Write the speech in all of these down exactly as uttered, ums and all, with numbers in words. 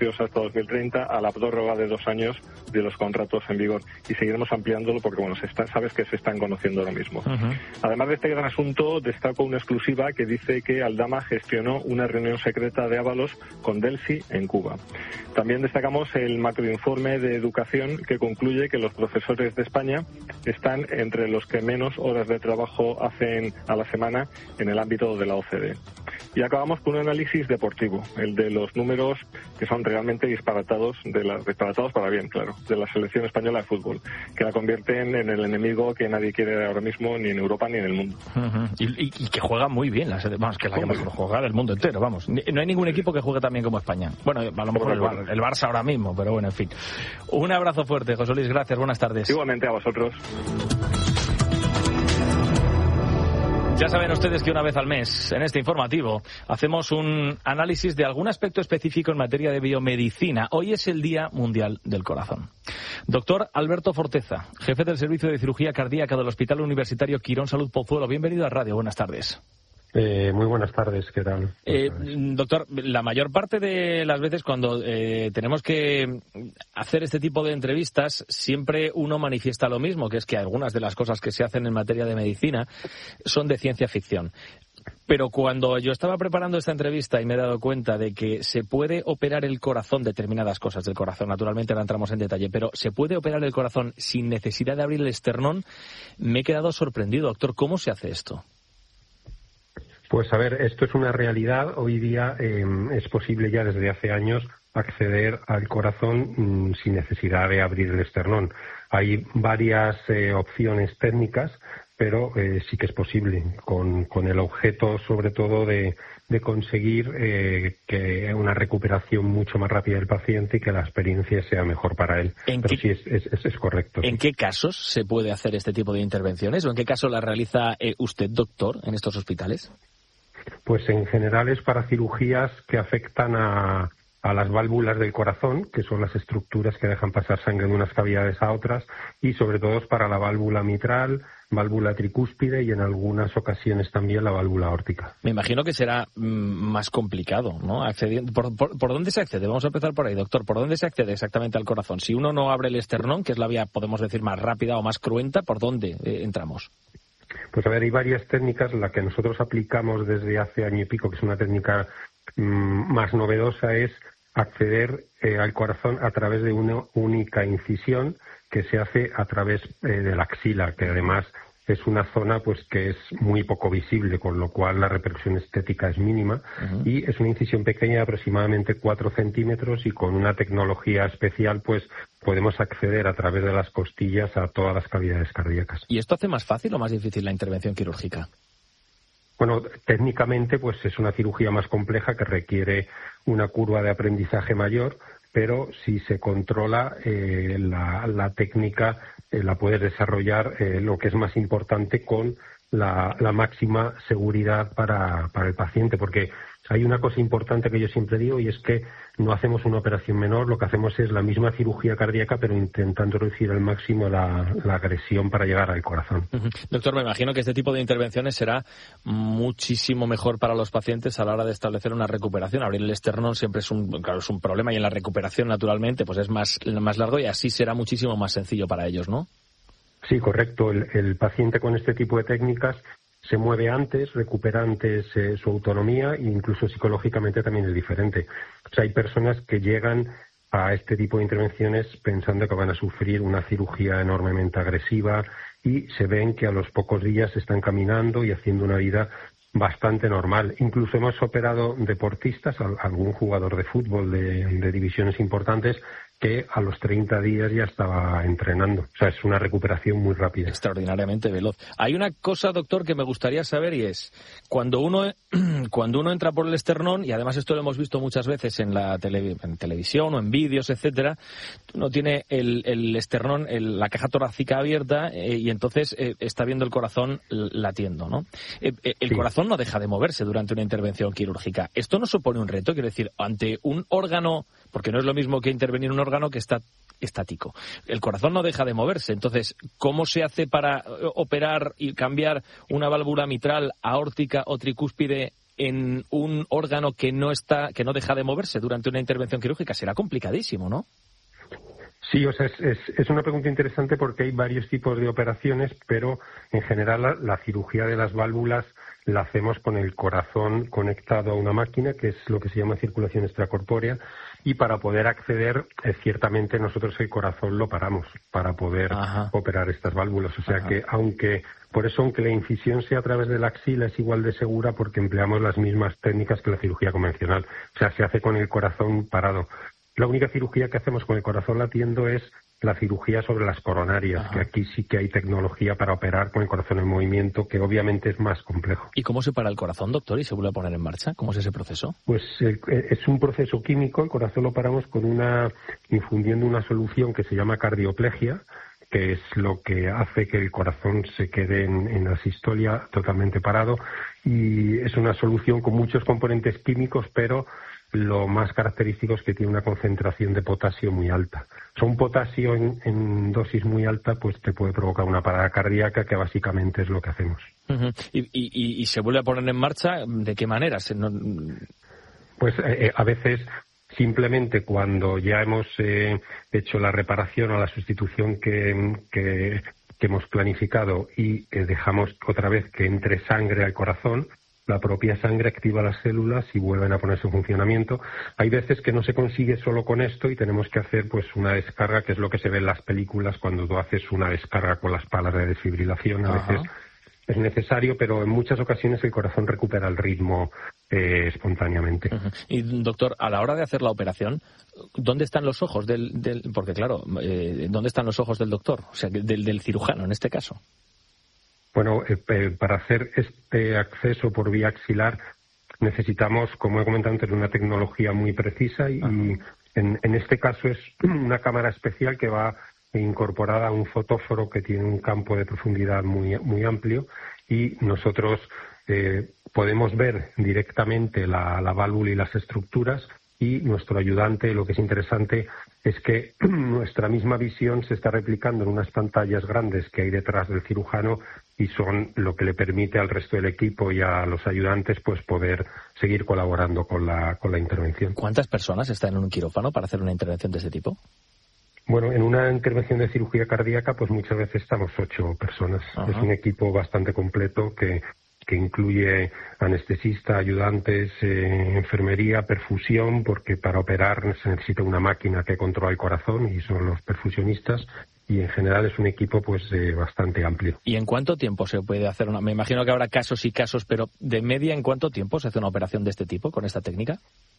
hasta dos mil treinta, a la prórroga de dos años de los contratos en vigor, y seguiremos ampliándolo porque, bueno, se está, sabes que se están conociendo ahora mismo. Uh-huh. Además de este gran asunto, destaco una exclusiva que dice que Aldama gestionó una reunión secreta de Ábalos con Delsi en Cuba. También destacamos el macroinforme de educación que concluye que los profesores de España están entre los que menos horas de trabajo hacen a la semana en el ámbito de la O C D. Y acabamos con un análisis deportivo, el de los números que son realmente disparatados, de la, disparatados para bien, claro, de la selección española de fútbol, que la convierten en el enemigo que nadie quiere ahora mismo, ni en Europa ni en el mundo. Uh-huh. Y, y, y que juega muy bien, la, vamos, que la que mejor juega del mundo entero, vamos. No hay ningún equipo que juegue tan bien como España. Bueno, a lo mejor el, Bar, el Barça ahora mismo, pero bueno, en fin. Un abrazo fuerte, José Luis, gracias, buenas tardes. Igualmente a vosotros. Ya saben ustedes que una vez al mes, en este informativo, hacemos un análisis de algún aspecto específico en materia de biomedicina. Hoy es el Día Mundial del Corazón. Doctor Alberto Forteza, jefe del Servicio de Cirugía Cardíaca del Hospital Universitario Quirón Salud Pozuelo. Bienvenido a Radio, buenas tardes. Eh, muy buenas tardes, ¿qué tal? Eh, doctor, la mayor parte de las veces cuando eh, tenemos que hacer este tipo de entrevistas, siempre uno manifiesta lo mismo, que es que algunas de las cosas que se hacen en materia de medicina son de ciencia ficción. Pero cuando yo estaba preparando esta entrevista y me he dado cuenta de que se puede operar el corazón, determinadas cosas del corazón, naturalmente no entramos en detalle, pero se puede operar el corazón sin necesidad de abrir el esternón, me he quedado sorprendido. Doctor, ¿cómo se hace esto? Pues a ver, esto es una realidad. Hoy día eh, es posible ya desde hace años acceder al corazón mmm, sin necesidad de abrir el esternón. Hay varias eh, opciones técnicas, pero eh, sí que es posible, con, con el objeto sobre todo de, de conseguir eh, que una recuperación mucho más rápida del paciente y que la experiencia sea mejor para él. Pero qué, sí, es, es, es correcto. ¿En sí. qué casos se puede hacer este tipo de intervenciones o en qué caso la realiza eh, usted, doctor, en estos hospitales? Pues en general es para cirugías que afectan a, a las válvulas del corazón, que son las estructuras que dejan pasar sangre de unas cavidades a otras, y sobre todo es para la válvula mitral, válvula tricúspide y en algunas ocasiones también la válvula aórtica. Me imagino que será mm, más complicado, ¿no? Accediendo, ¿por, por, ¿Por dónde se accede? Vamos a empezar por ahí, doctor. ¿Por dónde se accede exactamente al corazón? Si uno no abre el esternón, que es la vía, podemos decir, más rápida o más cruenta, ¿por dónde eh, entramos? Pues a ver, hay varias técnicas. La que nosotros aplicamos desde hace año y pico, que es una técnica mmm, más novedosa, es acceder eh, al corazón a través de una única incisión que se hace a través eh, de la axila, que además es una zona pues que es muy poco visible, con lo cual la repercusión estética es mínima. Uh-huh. Y es una incisión pequeña de aproximadamente cuatro centímetros y con una tecnología especial pues podemos acceder a través de las costillas a todas las cavidades cardíacas. ¿Y esto hace más fácil o más difícil la intervención quirúrgica? Bueno, técnicamente pues es una cirugía más compleja que requiere una curva de aprendizaje mayor, pero si se controla eh, la, la técnica eh, la puedes desarrollar eh, lo que es más importante con la, la máxima seguridad para, para el paciente, porque hay una cosa importante que yo siempre digo y es que no hacemos una operación menor, lo que hacemos es la misma cirugía cardíaca pero intentando reducir al máximo la, la agresión para llegar al corazón. Uh-huh. Doctor, me imagino que este tipo de intervenciones será muchísimo mejor para los pacientes a la hora de establecer una recuperación. Abrir el esternón siempre es un, claro, es un problema y en la recuperación naturalmente pues es más, más largo y así será muchísimo más sencillo para ellos, ¿no? Sí, correcto. El, el paciente con este tipo de técnicas se mueve antes, recupera antes eh, su autonomía e incluso psicológicamente también es diferente. O sea, hay personas que llegan a este tipo de intervenciones pensando que van a sufrir una cirugía enormemente agresiva y se ven que a los pocos días están caminando y haciendo una vida bastante normal. Incluso hemos operado deportistas, algún jugador de fútbol de, de divisiones importantes que a los treinta días ya estaba entrenando. O sea, es una recuperación muy rápida. Extraordinariamente veloz. Hay una cosa, doctor, que me gustaría saber y es, cuando uno cuando uno entra por el esternón, y además esto lo hemos visto muchas veces en la tele, en televisión o en vídeos, etcétera, uno tiene el, el esternón, el, la caja torácica abierta eh, y entonces eh, está viendo el corazón latiendo, ¿no? Eh, eh, el sí. corazón no deja de moverse durante una intervención quirúrgica. ¿Esto no supone un reto? Quiero decir, ante un órgano, porque no es lo mismo que intervenir un órgano que está estático. El corazón no deja de moverse. Entonces, ¿cómo se hace para operar y cambiar una válvula mitral, aórtica o tricúspide en un órgano que no está, que no deja de moverse durante una intervención quirúrgica? Será complicadísimo, ¿no? Sí, o sea, es, es, es una pregunta interesante porque hay varios tipos de operaciones, pero en general la, la cirugía de las válvulas la hacemos con el corazón conectado a una máquina, que es lo que se llama circulación extracorpórea, y para poder acceder, eh, ciertamente nosotros el corazón lo paramos para poder Ajá. operar estas válvulas. O sea Ajá. que, aunque, por eso, aunque la incisión sea a través de la axila, es igual de segura porque empleamos las mismas técnicas que la cirugía convencional. O sea, se hace con el corazón parado. La única cirugía que hacemos con el corazón latiendo es la cirugía sobre las coronarias, Ajá. que aquí sí que hay tecnología para operar con el corazón en movimiento, que obviamente es más complejo. ¿Y cómo se para el corazón, doctor, y se vuelve a poner en marcha? ¿Cómo es ese proceso? Pues eh, es un proceso químico. El corazón lo paramos con una infundiendo una solución que se llama cardioplegia, que es lo que hace que el corazón se quede en, en la sistolia totalmente parado, y es una solución con muchos componentes químicos, pero lo más característico es que tiene una concentración de potasio muy alta. O sea, un potasio en, en dosis muy alta pues te puede provocar una parada cardíaca, que básicamente es lo que hacemos. Uh-huh. ¿Y, y, y se vuelve a poner en marcha? ¿De qué manera? ¿Se no... Pues eh, a veces simplemente cuando ya hemos eh, hecho la reparación o la sustitución que, que, que hemos planificado y eh, dejamos otra vez que entre sangre al corazón, la propia sangre activa las células y vuelven a ponerse en funcionamiento. Hay veces que no se consigue solo con esto y tenemos que hacer pues una descarga, que es lo que se ve en las películas cuando tú haces una descarga con las palas de desfibrilación. A Ajá. veces es necesario, pero en muchas ocasiones el corazón recupera el ritmo eh, espontáneamente. Uh-huh. Y, doctor, a la hora de hacer la operación, ¿dónde están los ojos del...? del porque, claro, eh, ¿dónde están los ojos del doctor? O sea, del, del cirujano, en este caso. Bueno, eh, eh, para hacer este acceso por vía axilar necesitamos, como he comentado antes, una tecnología muy precisa y, y en, en este caso es una cámara especial que va incorporada a un fotóforo que tiene un campo de profundidad muy, muy amplio, y nosotros eh, podemos ver directamente la, la válvula y las estructuras, y nuestro ayudante, lo que es interesante es que nuestra misma visión se está replicando en unas pantallas grandes que hay detrás del cirujano, y son lo que le permite al resto del equipo y a los ayudantes pues poder seguir colaborando con la, con la intervención. ¿Cuántas personas están en un quirófano para hacer una intervención de este tipo? Bueno, en una intervención de cirugía cardíaca pues muchas veces estamos ocho personas. Ajá. Es un equipo bastante completo que que incluye anestesista, ayudantes, eh, enfermería, perfusión, porque para operar se necesita una máquina que controla el corazón y son los perfusionistas, y en general es un equipo pues eh, bastante amplio. ¿Y en cuánto tiempo se puede hacer una? Me imagino que habrá casos y casos, pero de media, ¿en cuánto tiempo se hace una operación de este tipo con esta técnica?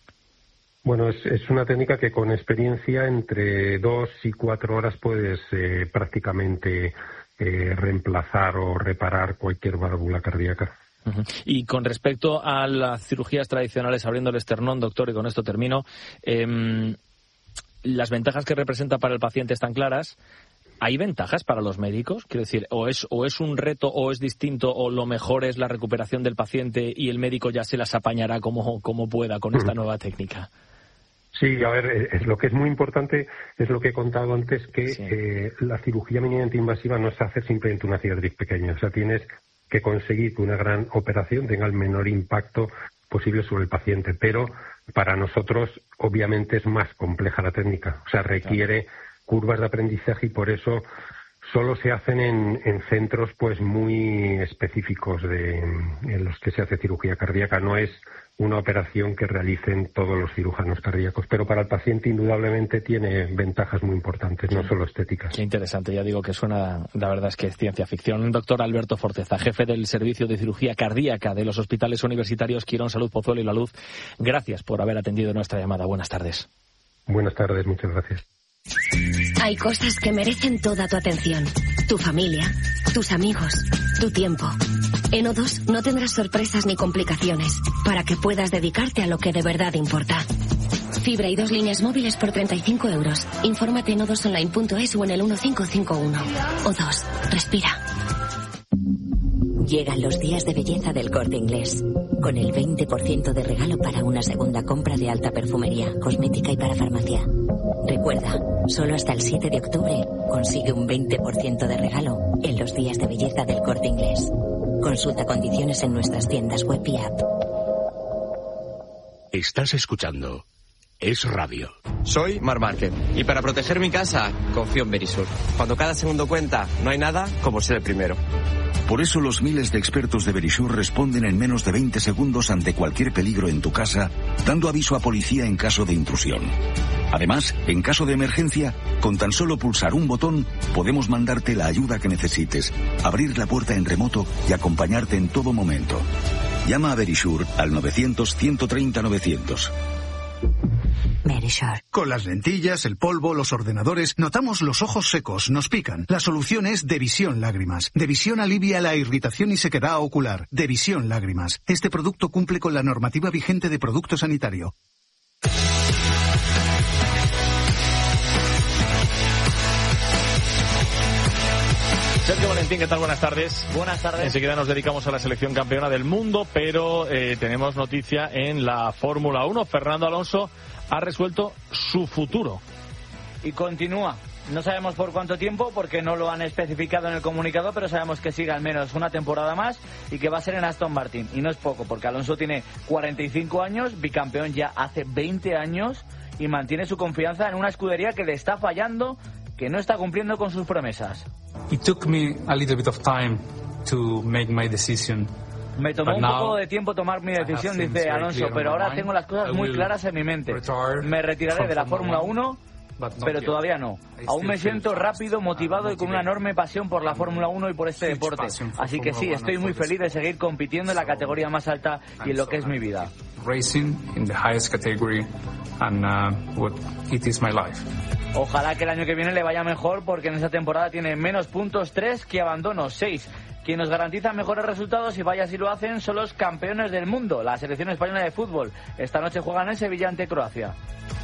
Bueno, es, es una técnica que con experiencia entre dos y cuatro horas puedes eh, prácticamente eh, reemplazar o reparar cualquier válvula cardíaca. Uh-huh. Y con respecto a las cirugías tradicionales abriendo el esternón, doctor, y con esto termino, eh, las ventajas que representa para el paciente están claras. ¿Hay ventajas para los médicos? Quiero decir, o es, o es un reto o es distinto, o lo mejor es la recuperación del paciente y el médico ya se las apañará como, como pueda con esta nueva técnica. Sí, a ver, es, lo que es muy importante es lo que he contado antes, que sí. eh, la cirugía minimamente invasiva no se hace simplemente una cicatriz pequeña. O sea, tienes que conseguir que una gran operación tenga el menor impacto posible sobre el paciente. Pero para nosotros, obviamente, es más compleja la técnica. O sea, requiere claro. curvas de aprendizaje, y por eso solo se hacen en, en centros pues muy específicos de, en los que se hace cirugía cardíaca. No es una operación que realicen todos los cirujanos cardíacos, pero para el paciente indudablemente tiene ventajas muy importantes, sí. no solo estéticas. Qué interesante, ya digo que suena, la verdad es que es ciencia ficción. Doctor Alberto Forteza, jefe del Servicio de Cirugía Cardíaca de los Hospitales Universitarios Quirón Salud Pozuelo y La Luz, gracias por haber atendido nuestra llamada. Buenas tardes. Buenas tardes, muchas gracias. Hay cosas que merecen toda tu atención. Tu familia, tus amigos, tu tiempo. En O dos no tendrás sorpresas ni complicaciones para que puedas dedicarte a lo que de verdad importa. Fibra y dos líneas móviles por treinta y cinco euros. Infórmate en o dos online punto es o en el uno cinco cinco uno. O dos, respira. Llegan los días de belleza del Corte Inglés, con el veinte por ciento de regalo para una segunda compra de alta perfumería, cosmética y para farmacia. Recuerda, solo hasta el siete de octubre consigue un veinte por ciento de regalo en los días de belleza del Corte Inglés. Consulta condiciones en nuestras tiendas web y app. Estás escuchando Es Radio. Soy Mar Márquez y para proteger mi casa confío en Verisur. Cuando cada segundo cuenta, no hay nada como ser el primero. Por eso los miles de expertos de Verisur responden en menos de veinte segundos ante cualquier peligro en tu casa, dando aviso a policía en caso de intrusión. Además, en caso de emergencia, con tan solo pulsar un botón, podemos mandarte la ayuda que necesites, abrir la puerta en remoto y acompañarte en todo momento. Llama a Verisur al novecientos, ciento treinta, novecientos. Verisur. Con las lentillas, el polvo, los ordenadores, notamos los ojos secos, nos pican. La solución es Devisión Lágrimas. Devisión alivia la irritación y sequedad ocular. Devisión Lágrimas. Este producto cumple con la normativa vigente de producto sanitario. Sergio Valentín, ¿qué tal? Buenas tardes. Buenas tardes. Enseguida nos dedicamos a la selección campeona del mundo, pero eh, tenemos noticia en la Fórmula uno. Fernando Alonso ha resuelto su futuro. Y continúa. No sabemos por cuánto tiempo, porque no lo han especificado en el comunicado, pero sabemos que sigue al menos una temporada más y que va a ser en Aston Martin. Y no es poco, porque Alonso tiene cuarenta y cinco años, bicampeón ya hace veinte años, y mantiene su confianza en una escudería que le está fallando, que no está cumpliendo con sus promesas. It took me a little bit of time to make my decision. Me tomó un poco de tiempo tomar mi decisión, dice Alonso, pero ahora tengo las cosas muy claras en mi mente. Me retiraré de la Fórmula uno, pero todavía no. Aún me siento rápido, motivado y con una enorme pasión por la Fórmula uno y por este deporte. Así que sí, estoy muy feliz de seguir compitiendo en la categoría más alta y en lo que es mi vida. Racing in the highest category and uh, what it is my life. Ojalá que el año que viene le vaya mejor, porque en esa temporada tiene menos puntos, tres, que abandonos, seis. Quien nos garantiza mejores resultados, y vaya si lo hacen, son los campeones del mundo, la selección española de fútbol. Esta noche juegan en Sevilla ante Croacia.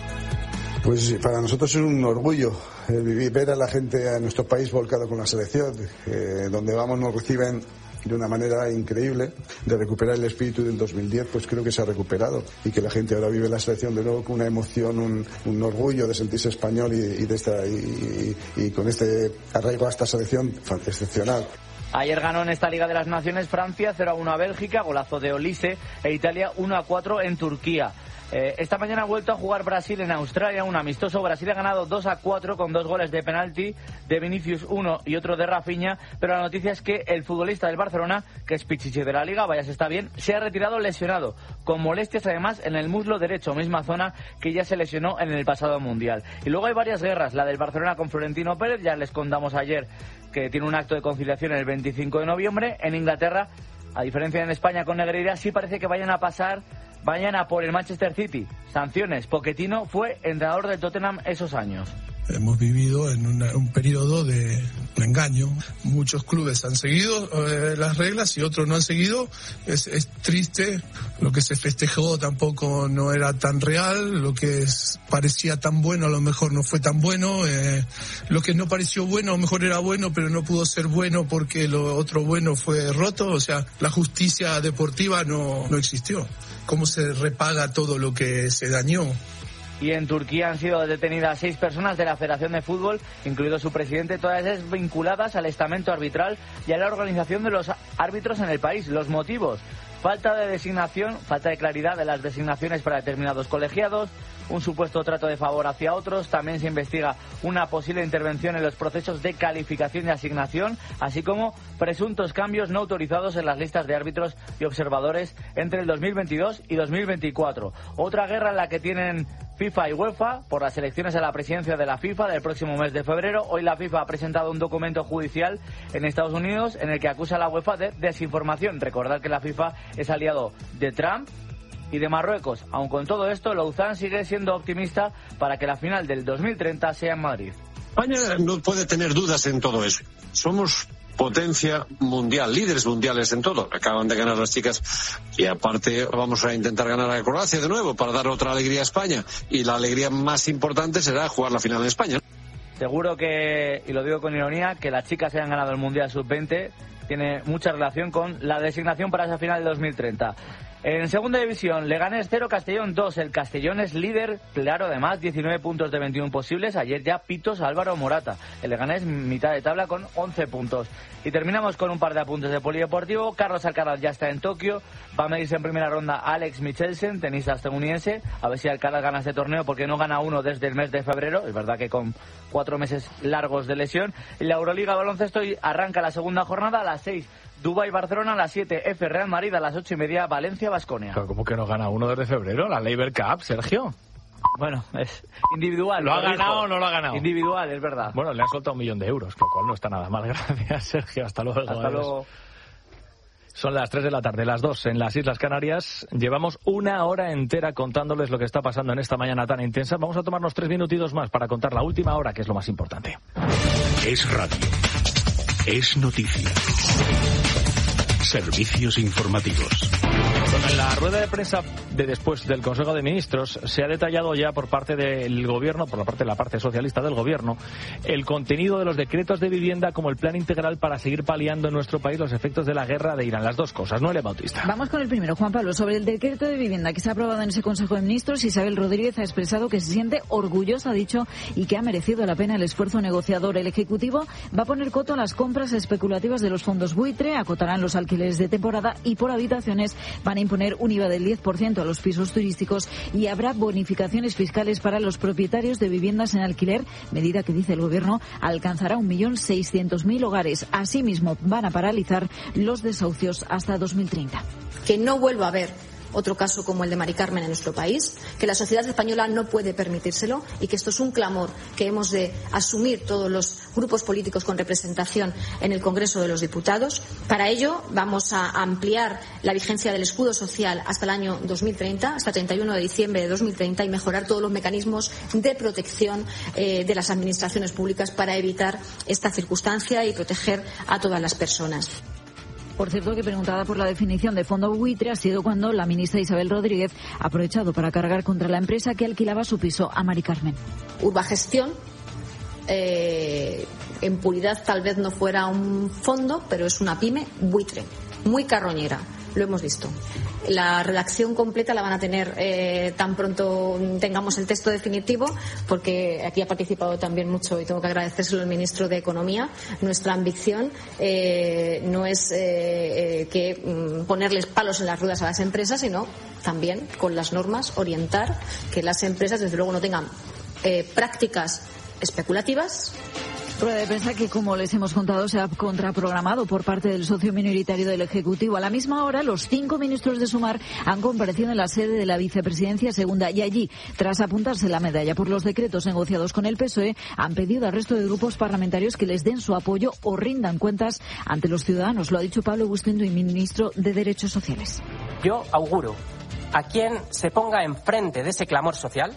Pues para nosotros es un orgullo eh, vivir, ver a la gente a nuestro país volcado con la selección, eh, donde vamos nos reciben de una manera increíble. De recuperar el espíritu del dos mil diez, pues creo que se ha recuperado, y que la gente ahora vive la selección de nuevo con una emoción, un, un orgullo de sentirse español y, y, de esta, y, y, y con este arraigo a esta selección excepcional. Ayer ganó en esta Liga de las Naciones Francia cero a uno a Bélgica, golazo de Olise, e Italia uno a cuatro en Turquía. Eh, esta mañana ha vuelto a jugar Brasil en Australia, un amistoso. Brasil ha ganado dos a cuatro con dos goles de penalti de Vinicius, uno y otro de Rafinha, pero la noticia es que el futbolista del Barcelona, que es pichichi de la Liga, vaya si está bien, se ha retirado lesionado, con molestias además en el muslo derecho, misma zona que ya se lesionó en el pasado Mundial. Y luego hay varias guerras, la del Barcelona con Florentino Pérez, ya les contamos ayer que tiene un acto de conciliación el veinticinco de noviembre. En Inglaterra, a diferencia de en España con Negreira, sí parece que vayan a pasar Vayan a por el Manchester City. Sanciones. Pochettino fue entrenador del Tottenham esos años. Hemos vivido en una, un periodo de engaño. Muchos clubes han seguido eh, las reglas y otros no han seguido. Es, es triste. Lo que se festejó tampoco no era tan real. Lo que es, parecía tan bueno a lo mejor no fue tan bueno. Eh, lo que no pareció bueno a lo mejor era bueno, pero no pudo ser bueno porque lo otro bueno fue roto. O sea, la justicia deportiva no, no existió. ¿Cómo se repaga todo lo que se dañó? Y en Turquía han sido detenidas seis personas de la Federación de Fútbol, incluido su presidente, todas ellas vinculadas al estamento arbitral y a la organización de los árbitros en el país. Los motivos: falta de designación, falta de claridad de las designaciones para determinados colegiados, un supuesto trato de favor hacia otros. También se investiga una posible intervención en los procesos de calificación y asignación, así como presuntos cambios no autorizados en las listas de árbitros y observadores entre el dos mil veintidós y dos mil veinticuatro. Otra guerra en la que tienen FIFA y UEFA por las elecciones a la presidencia de la FIFA del próximo mes de febrero. Hoy la FIFA ha presentado un documento judicial en Estados Unidos en el que acusa a la UEFA de desinformación. Recordad que la FIFA es aliado de Trump y de Marruecos. Aun con todo esto, Louzán sigue siendo optimista para que la final del dos mil treinta sea en Madrid. España no puede tener dudas en todo eso. Somos potencia mundial, líderes mundiales en todo. Acaban de ganar las chicas y aparte vamos a intentar ganar a Croacia de nuevo para dar otra alegría a España. Y la alegría más importante será jugar la final en España. Seguro que, y lo digo con ironía, que las chicas hayan ganado el Mundial sub veinte tiene mucha relación con la designación para esa final de dos mil treinta. En segunda división, Leganés cero, Castellón dos. El Castellón es líder, claro, además, diecinueve puntos de veintiuno posibles. Ayer ya pitos a Álvaro Morata. El Leganés mitad de tabla con once puntos. Y terminamos con un par de apuntes de polideportivo. Carlos Alcaraz ya está en Tokio. Va a medirse en primera ronda Alex Michelsen, tenista estadounidense. A ver si Alcaraz gana este torneo, porque no gana uno desde el mes de febrero. Es verdad que con cuatro meses largos de lesión. Y la Euroliga baloncesto arranca la segunda jornada a las seis. Dubái, Barcelona a las siete, F, Real Madrid a las ocho y media, Valencia, Baskonia. ¿Cómo que no gana uno desde febrero? La Labour Cup, Sergio. Bueno, es individual. ¿Lo ha ganado o no lo ha ganado? Individual, es verdad. Bueno, le han soltado un millón de euros, lo cual no está nada mal. Gracias, Sergio. Hasta luego. Hasta luego. Son las tres de la tarde, las dos en las Islas Canarias. Llevamos una hora entera contándoles lo que está pasando en esta mañana tan intensa. Vamos a tomarnos tres minutitos más para contar la última hora, que es lo más importante. Es radio. Es noticia. Servicios informativos. En la rueda de prensa de después del Consejo de Ministros se ha detallado ya por parte del Gobierno, por la parte de la parte socialista del Gobierno, el contenido de los decretos de vivienda como el plan integral para seguir paliando en nuestro país los efectos de la guerra de Irán. Las dos cosas, Noelia Bautista. Vamos con el primero, Juan Pablo. Sobre el decreto de vivienda que se ha aprobado en ese Consejo de Ministros, Isabel Rodríguez ha expresado que se siente orgullosa, ha dicho, y que ha merecido la pena el esfuerzo negociador. El Ejecutivo va a poner coto a las compras especulativas de los fondos buitre, acotarán los alquileres de temporada y por habitaciones van a imponer un I V A del diez por ciento a los pisos turísticos y habrá bonificaciones fiscales para los propietarios de viviendas en alquiler, medida que, dice el Gobierno, alcanzará un millón seiscientos mil hogares. Asimismo, van a paralizar los desahucios hasta dos mil treinta. Que no vuelva a haber otro caso como el de Mari Carmen en nuestro país, que la sociedad española no puede permitírselo y que esto es un clamor que hemos de asumir todos los grupos políticos con representación en el Congreso de los Diputados. Para ello vamos a ampliar la vigencia del escudo social hasta el año dos mil treinta, hasta treinta y uno de diciembre de dos mil treinta, y mejorar todos los mecanismos de protección eh, de las administraciones públicas para evitar esta circunstancia y proteger a todas las personas. Por cierto, que preguntada por la definición de fondo buitre ha sido cuando la ministra Isabel Rodríguez ha aprovechado para cargar contra la empresa que alquilaba su piso a Mari Carmen. Urbagestión, eh, en puridad tal vez no fuera un fondo, pero es una pyme buitre, muy carroñera, lo hemos visto. La redacción completa la van a tener eh, tan pronto tengamos el texto definitivo, porque aquí ha participado también mucho y tengo que agradecérselo al ministro de Economía. Nuestra ambición eh, no es eh, eh, que mm, ponerles palos en las ruedas a las empresas, sino también con las normas orientar que las empresas desde luego no tengan eh, prácticas especulativas. Rueda de prensa que, como les hemos contado, se ha contraprogramado por parte del socio minoritario del Ejecutivo. A la misma hora, los cinco ministros de Sumar han comparecido en la sede de la Vicepresidencia Segunda y allí, tras apuntarse la medalla por los decretos negociados con el P S O E, han pedido al resto de grupos parlamentarios que les den su apoyo o rindan cuentas ante los ciudadanos. Lo ha dicho Pablo Bustindo, y ministro de Derechos Sociales. Yo auguro a quien se ponga enfrente de ese clamor social,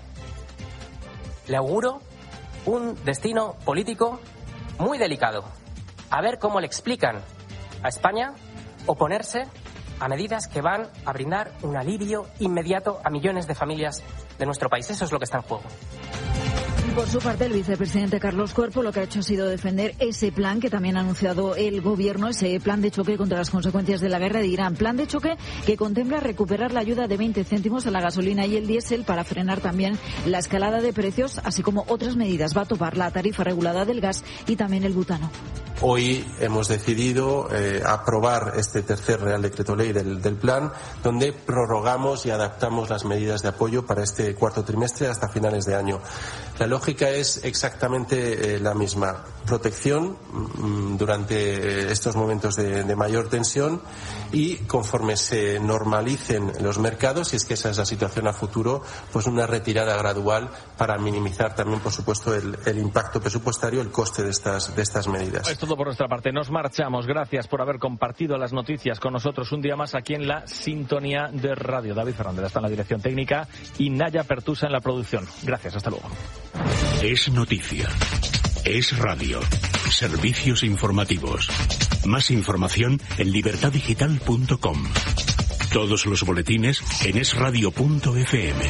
le auguro un destino político muy delicado. A ver cómo le explican a España oponerse a medidas que van a brindar un alivio inmediato a millones de familias de nuestro país. Eso es lo que está en juego. Por su parte, el vicepresidente Carlos Cuerpo lo que ha hecho ha sido defender ese plan que también ha anunciado el Gobierno, ese plan de choque contra las consecuencias de la guerra de Irán. Plan de choque que contempla recuperar la ayuda de veinte céntimos a la gasolina y el diésel para frenar también la escalada de precios, así como otras medidas. Va a topar la tarifa regulada del gas y también el butano. Hoy hemos decidido eh, aprobar este tercer Real Decreto Ley del, del plan, donde prorrogamos y adaptamos las medidas de apoyo para este cuarto trimestre hasta finales de año. La lógica es exactamente eh, la misma. Protección mmm, durante estos momentos de, de mayor tensión, y conforme se normalicen los mercados, si es que esa es la situación a futuro, pues una retirada gradual para minimizar también, por supuesto, el, el impacto presupuestario, el coste de estas, de estas medidas. Es todo por nuestra parte. Nos marchamos. Gracias por haber compartido las noticias con nosotros un día más aquí en la sintonía de radio. David Fernández está en la dirección técnica y Naya Pertusa en la producción. Gracias. Hasta luego. Es noticia. Es radio. Servicios informativos. Más información en libertad digital punto com. Todos los boletines en es radio punto efe eme.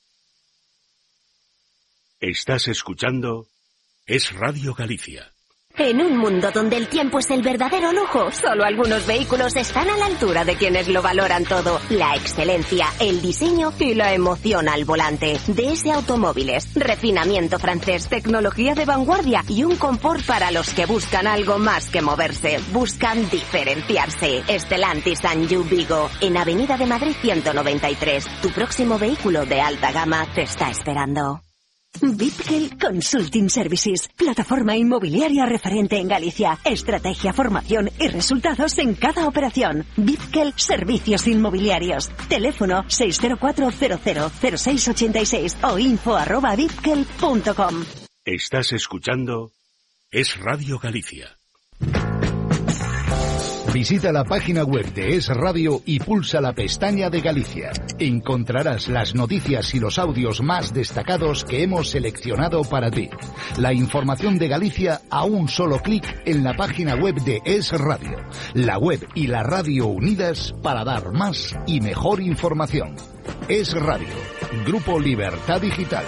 Estás escuchando Es Radio Galicia. En un mundo donde el tiempo es el verdadero lujo, solo algunos vehículos están a la altura de quienes lo valoran todo. La excelencia, el diseño y la emoción al volante. D S Automóviles, refinamiento francés, tecnología de vanguardia y un confort para los que buscan algo más que moverse. Buscan diferenciarse. Stellantis and You Vigo, en Avenida de Madrid ciento noventa y tres. Tu próximo vehículo de alta gama te está esperando. Vipkel Consulting Services, plataforma inmobiliaria referente en Galicia. Estrategia, formación y resultados en cada operación. Vipkel Servicios Inmobiliarios. Teléfono seis cero cuatro cero cero cero seis ocho seis o info arroba vipkel punto com. Estás escuchando Es Radio Galicia. Visita la página web de Es Radio y pulsa la pestaña de Galicia. Encontrarás las noticias y los audios más destacados que hemos seleccionado para ti. La información de Galicia a un solo clic en la página web de Es Radio. La web y la radio unidas para dar más y mejor información. Es Radio, Grupo Libertad Digital.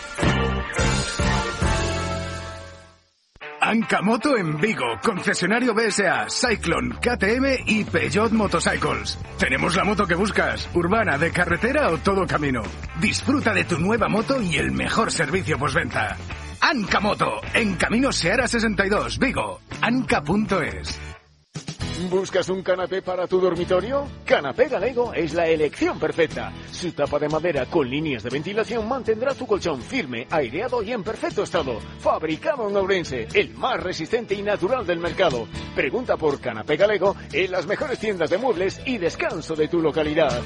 Ancamoto en Vigo, concesionario B S A, Cyclone, K T M y Peugeot Motorcycles. Tenemos la moto que buscas, urbana, de carretera o todo camino. Disfruta de tu nueva moto y el mejor servicio postventa. Ancamoto, en Camino Seara sesenta y dos, Vigo, anca punto es. ¿Buscas un canapé para tu dormitorio? Canapé Galego es la elección perfecta. Su tapa de madera con líneas de ventilación mantendrá tu colchón firme, aireado y en perfecto estado. Fabricado en Ourense, el más resistente y natural del mercado. Pregunta por Canapé Galego en las mejores tiendas de muebles y descanso de tu localidad.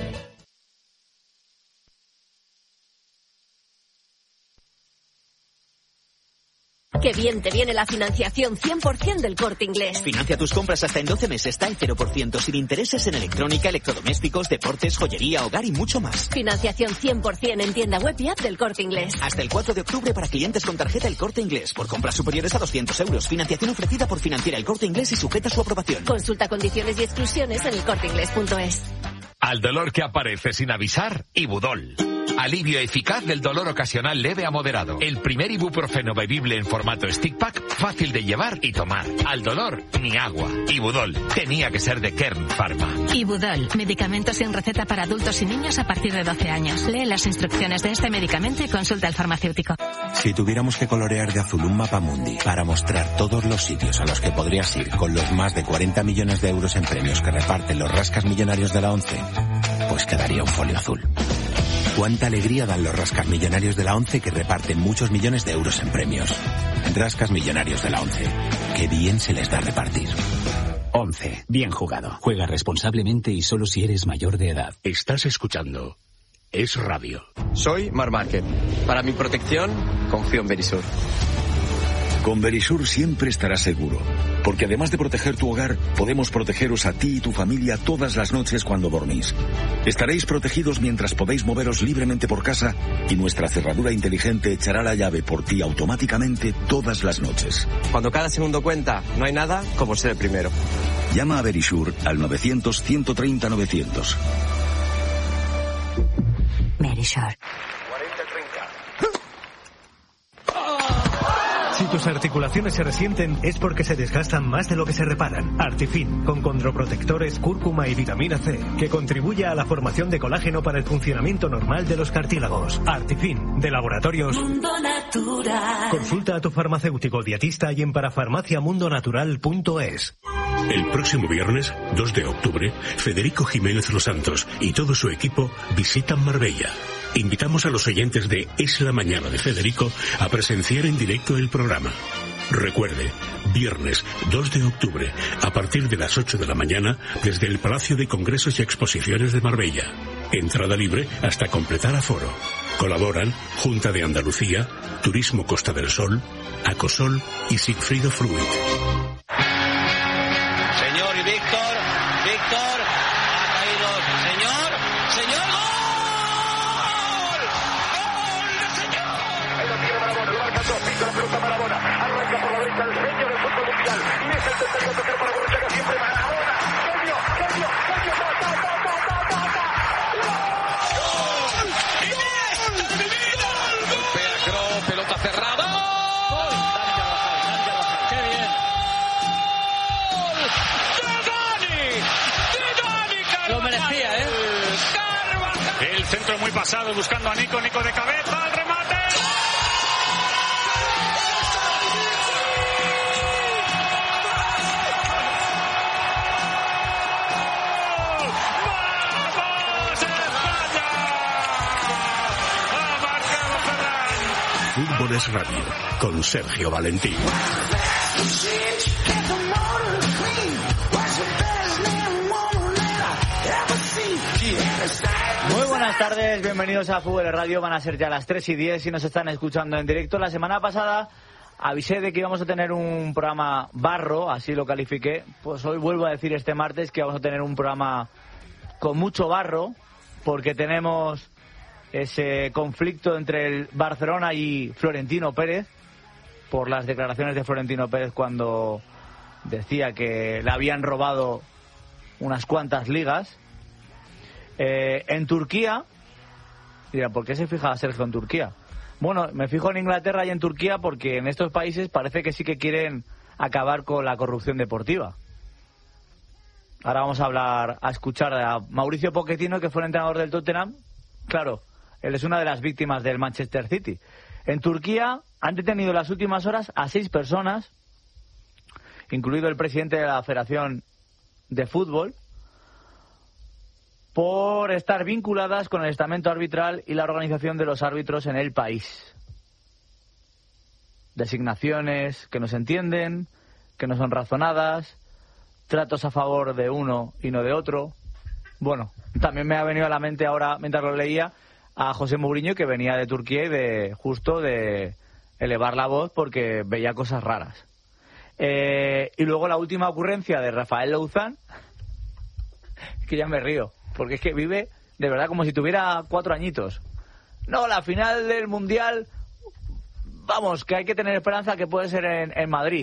Qué bien te viene la financiación cien por ciento del Corte Inglés. Financia tus compras hasta en doce meses, está en cero por ciento, sin intereses en electrónica, electrodomésticos, deportes, joyería, hogar y mucho más. Financiación cien por ciento en tienda web y app del Corte Inglés. Hasta el cuatro de octubre para clientes con tarjeta El Corte Inglés. Por compras superiores a doscientos euros. Financiación ofrecida por Financiera El Corte Inglés y sujeta a su aprobación. Consulta condiciones y exclusiones en el corte inglés punto es. Al dolor que aparece sin avisar, Ibudol. Alivio eficaz del dolor ocasional leve a moderado. El primer ibuprofeno bebible en formato stick pack, fácil de llevar y tomar. Al dolor, ni agua. Ibudol. Tenía que ser de Kern Pharma. Ibudol. Medicamento sin receta para adultos y niños a partir de doce años. Lee las instrucciones de este medicamento y consulta al farmacéutico. Si tuviéramos que colorear de azul un mapa mundi para mostrar todos los sitios a los que podrías ir con los más de cuarenta millones de euros en premios que reparten los rascas millonarios de la ONCE, pues quedaría un folio azul. Cuánta alegría dan los rascas millonarios de la ONCE que reparten muchos millones de euros en premios. Rascas millonarios de la ONCE. Qué bien se les da repartir. ONCE. Bien jugado. Juega responsablemente y solo si eres mayor de edad. Estás escuchando Es Radio. Soy Mar Márquez. Para mi protección, confío en Verisur. Con Verisur siempre estarás seguro, porque además de proteger tu hogar, podemos protegeros a ti y tu familia todas las noches cuando dormís. Estaréis protegidos mientras podéis moveros libremente por casa y nuestra cerradura inteligente echará la llave por ti automáticamente todas las noches. Cuando cada segundo cuenta, no hay nada como ser el primero. Llama a Verisur al novecientos, ciento treinta, novecientos. Verisur. Si tus articulaciones se resienten es porque se desgastan más de lo que se reparan. Artifin, con condroprotectores, cúrcuma y vitamina C, que contribuye a la formación de colágeno para el funcionamiento normal de los cartílagos. Artifin, de Laboratorios Mundo Natural. Consulta a tu farmacéutico dietista y en parafarmacia mundo natural punto es. El próximo viernes, dos de octubre, Federico Jiménez Los Santos y todo su equipo visitan Marbella. Invitamos a los oyentes de Es la Mañana de Federico a presenciar en directo el programa. Recuerde, viernes dos de octubre, a partir de las ocho de la mañana, desde el Palacio de Congresos y Exposiciones de Marbella. Entrada libre hasta completar aforo. Colaboran Junta de Andalucía, Turismo Costa del Sol, Acosol y Sigfrido Fruit. Señor y Víctor, Víctor, ha caído, señor, señor, ¡gol! ¡Gol de señor! Ahí lo tiene Marabona, lo marca Víctor, la pelota Marabona, arranca por la derecha el genio del fútbol mundial, y es el tercero tercero para Borruchaga, siempre Marabona, genio, genio, genio, ta, ta, ta, ta, ta, ta, ta. ¡Gol! ¡Iniesta, mi vida! Golpea Kroos, pelota cerrada. ¡Gol! Qué bien. muy pasado buscando a Nico, Nico de cabeza, el remate. Fútbol es Radio, con Sergio Valentín. Muy buenas tardes, bienvenidos a Fútbol es Radio. Van a ser ya las tres y diez si nos están escuchando en directo. La semana pasada avisé de que íbamos a tener un programa barro, así lo califiqué. Pues hoy vuelvo a decir este martes que vamos a tener un programa con mucho barro, porque tenemos ese conflicto entre el Barcelona y Florentino Pérez, por las declaraciones de Florentino Pérez cuando decía que le habían robado unas cuantas ligas. Eh, en Turquía, dirán, ¿por qué se fija Sergio en Turquía? Bueno, me fijo en Inglaterra y en Turquía porque en estos países parece que sí que quieren acabar con la corrupción deportiva. Ahora vamos a hablar, a escuchar a Mauricio Pochettino, que fue el entrenador del Tottenham. Claro, él es una de las víctimas del Manchester City. En Turquía han detenido en las últimas horas a seis personas, incluido el presidente de la Federación de Fútbol, por estar vinculadas con el estamento arbitral y la organización de los árbitros en el país. Designaciones que no se entienden, que no son razonadas, tratos a favor de uno y no de otro. Bueno, también me ha venido a la mente ahora, mientras lo leía, a José Mourinho, que venía de Turquía y de justo de elevar la voz porque veía cosas raras. Eh, y luego la última ocurrencia de Rafael Louzán, que ya me río, porque es que vive de verdad como si tuviera cuatro añitos. No, la final del Mundial, vamos, que hay que tener esperanza que puede ser en, en Madrid.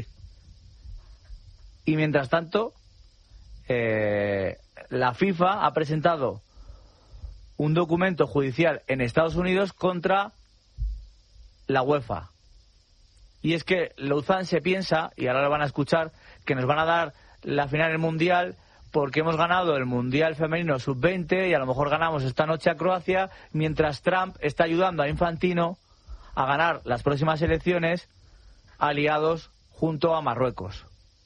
Y mientras tanto, eh, la FIFA ha presentado un documento judicial en Estados Unidos contra la UEFA. Y es que Louzán se piensa, y ahora lo van a escuchar, que nos van a dar la final del Mundial porque hemos ganado el Mundial Femenino sub veinte y a lo mejor ganamos esta noche a Croacia, mientras Trump está ayudando a Infantino a ganar las próximas elecciones aliados junto a Marruecos.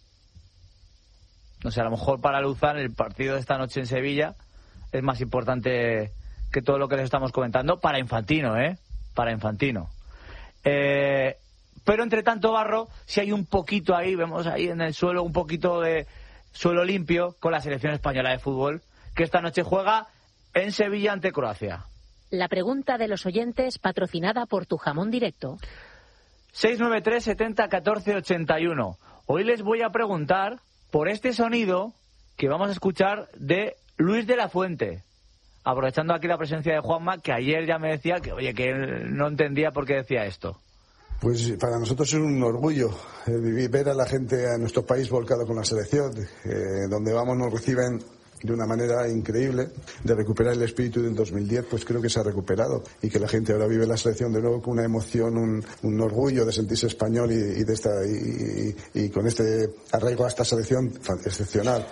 No sé, a lo mejor para Louzán el partido de esta noche en Sevilla es más importante que todo lo que les estamos comentando para Infantino, ¿eh? Para Infantino. Eh, pero entre tanto barro, si hay un poquito ahí, vemos ahí en el suelo un poquito de suelo limpio con la selección española de fútbol, que esta noche juega en Sevilla ante Croacia. La pregunta de los oyentes, patrocinada por Tu Jamón Directo. seis nueve tres, setenta, catorce, ochenta y uno. Hoy les voy a preguntar por este sonido que vamos a escuchar de Luis de la Fuente. Aprovechando aquí la presencia de Juanma, que ayer ya me decía que, oye, que él no entendía por qué decía esto. Pues para nosotros es un orgullo eh, vivir, ver a la gente, a nuestro país volcado con la selección, eh, donde vamos nos reciben de una manera increíble. De recuperar el espíritu del dos mil diez, pues creo que se ha recuperado y que la gente ahora vive la selección de nuevo con una emoción, un, un orgullo de sentirse español y, y de esta y, y, y con este arraigo a esta selección excepcional.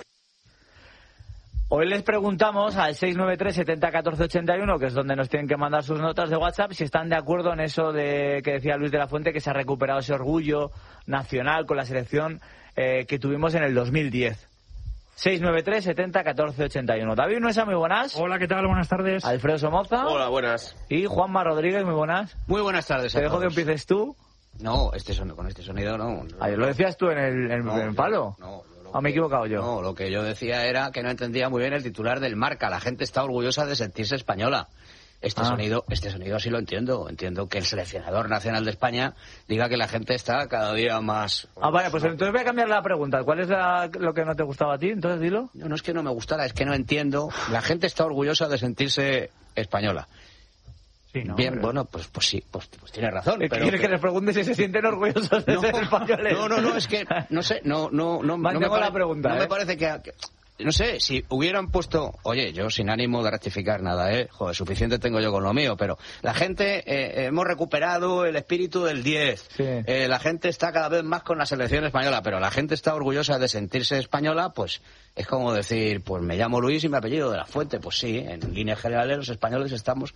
Hoy les preguntamos al seis nueve tres, setenta, catorce, ochenta y uno, que es donde nos tienen que mandar sus notas de WhatsApp, si están de acuerdo en eso de que decía Luis de la Fuente, que se ha recuperado ese orgullo nacional con la selección eh, que tuvimos en el dos mil diez. seis nueve tres, setenta, catorce, ochenta y uno. David Nuesa, muy buenas. Hola, ¿qué tal? Buenas tardes. Alfredo Somoza. Hola, buenas. Y Juanma Rodríguez, muy buenas. Muy buenas tardes a Te dejo todos. que empieces tú. No, este sonido, con este sonido no. Ayer lo decías tú en el, en, No, en el palo. No, ¿O me he equivocado yo? No, lo que yo decía era que no entendía muy bien el titular del Marca. La gente está orgullosa de sentirse española. Este Ah. sonido, este sonido sí lo entiendo. Entiendo que el seleccionador nacional de España diga que la gente está cada día más... Ah, vale, pues entonces voy a cambiar la pregunta. ¿Cuál es la- lo que no te gustaba a ti? Entonces dilo. No, no es que no me gustara, es que no entiendo. La gente está orgullosa de sentirse española. Sí, ¿no? Bien, Pero- bueno, pues, pues sí, pues, pues tiene razón. ¿Qué pero ¿Quieres que- que les pregunte si se sienten orgullosos de No, ser españoles? No, no, no, es que, no sé, no, no, no, no me, Mantengo pare- la pregunta, no ¿eh? me parece que, que- no sé, si hubieran puesto, oye, yo sin ánimo de rectificar nada, ¿eh? Joder, suficiente tengo yo con lo mío, pero la gente, eh, hemos recuperado el espíritu del diez, eh, la gente está cada vez más con la selección española, pero la gente está orgullosa de sentirse española, pues es como decir, pues me llamo Luis y mi apellido de la Fuente, pues sí, en líneas generales los españoles estamos